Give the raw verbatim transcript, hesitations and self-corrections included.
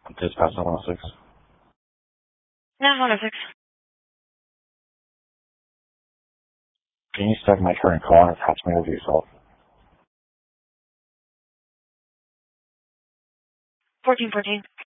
Dispatch one oh six. Yeah, one oh six. Can you stack my current call and attach me with yourself? fourteen fourteen.